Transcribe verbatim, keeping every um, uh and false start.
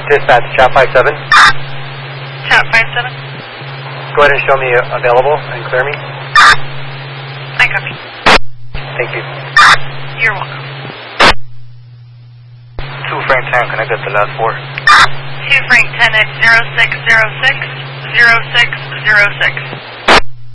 Dispatch, chat five seven. Chat five seven. Go ahead and show me uh, available and clear me. I copy. Thank you. You're welcome. Two Frank ten, can I get the last four? Two Frank ten at zero six zero six zero six zero six.